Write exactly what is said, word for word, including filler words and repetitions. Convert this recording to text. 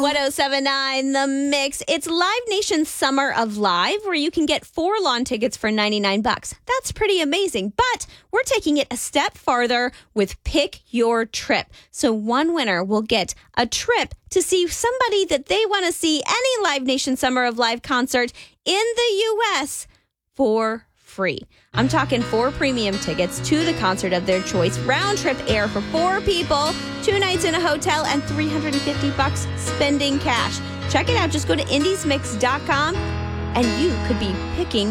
one oh seven point nine The Mix. It's Live Nation Summer of Live, where you can get four lawn tickets for ninety-nine bucks. That's pretty amazing. But we're taking it a step farther with Pick Your Trip. So one winner will get a trip to see somebody that they want to see any Live Nation Summer of Live concert in the U S for free. I'm talking four premium tickets to the concert of their choice, round trip air for four people, two nights in a hotel, and three hundred fifty bucks spending cash. Check it out. Just go to indies mix dot com and you could be picking